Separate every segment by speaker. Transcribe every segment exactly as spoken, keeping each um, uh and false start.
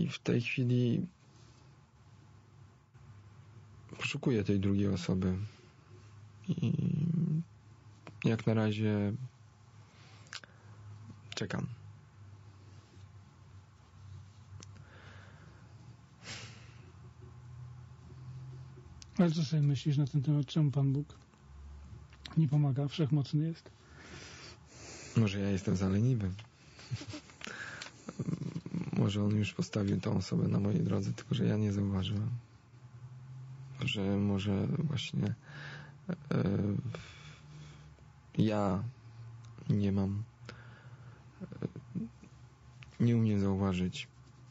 Speaker 1: w tej chwili poszukuję tej drugiej osoby i jak na razie czekam.
Speaker 2: Ale co sobie myślisz na ten temat? Czemu Pan Bóg nie pomaga? Wszechmocny jest.
Speaker 1: Może ja jestem za leniwy. Może On już postawił tą osobę na mojej drodze, tylko że ja nie zauważyłem. Że może właśnie e, ja nie mam e, nie umiem zauważyć.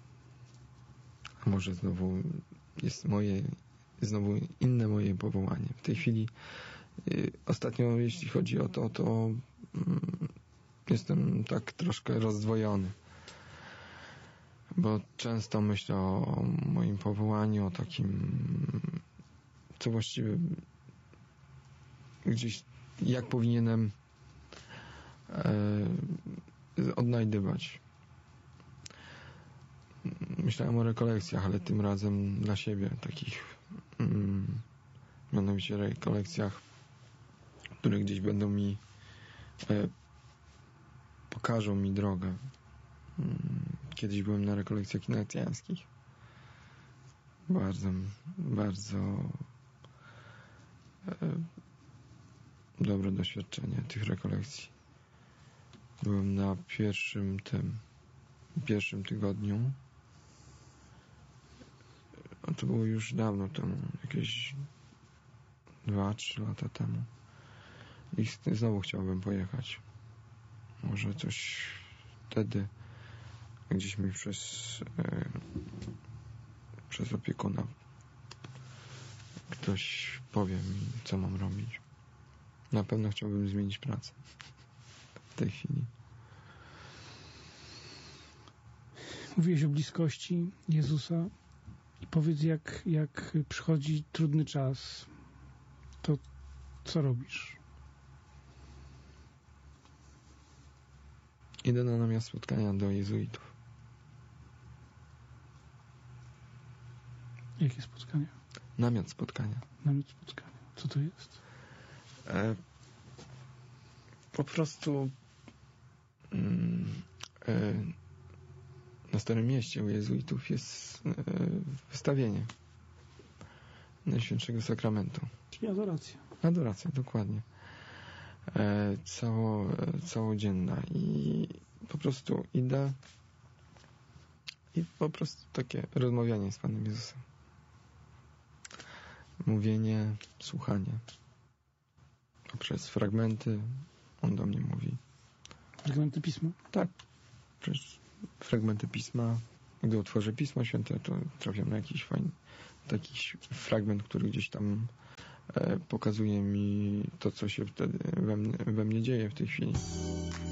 Speaker 1: A może znowu jest moje znowu inne moje powołanie. W tej chwili y, ostatnio, jeśli chodzi o to, to y, jestem tak troszkę rozdwojony. Bo często myślę o moim powołaniu, o takim, co właściwie gdzieś, jak powinienem y, odnajdywać. Myślałem o rekolekcjach, ale tym razem dla siebie, takich mm, mianowicie rekolekcjach, które gdzieś będą mi e, pokażą mi drogę. Mm, kiedyś byłem na rekolekcjach ignacjańskich. Bardzo, bardzo e, dobre doświadczenie tych rekolekcji. Byłem na pierwszym tym pierwszym tygodniu. A to było już dawno temu, jakieś dwa, trzy lata temu. I znowu chciałbym pojechać. Może coś wtedy gdzieś mi przez e, przez opiekuna ktoś powie mi, co mam robić. Na pewno chciałbym zmienić pracę w tej chwili.
Speaker 2: Mówiłeś o bliskości Jezusa i powiedz, jak, jak przychodzi trudny czas, to co robisz?
Speaker 1: Idę na namiot spotkania do jezuitów.
Speaker 2: Jakie spotkania?
Speaker 1: Namiot spotkania.
Speaker 2: Namiot spotkania. Co to jest?
Speaker 1: E, po prostu mm, e, na Starym Mieście u jezuitów jest e, wystawienie Najświętszego Sakramentu.
Speaker 2: Czyli adoracja.
Speaker 1: Adoracja, dokładnie. E, cało, e, całodzienna i po prostu idę i po prostu takie rozmawianie z Panem Jezusem. Mówienie, słuchanie. Poprzez fragmenty On do mnie mówi.
Speaker 2: Fragmenty Pisma?
Speaker 1: Tak. Przez fragmenty Pisma. Gdy otworzę Pismo Święte, to trafiam na jakiś fajny taki fragment, który gdzieś tam e, pokazuje mi to, co się wtedy we mnie, we mnie dzieje w tej chwili.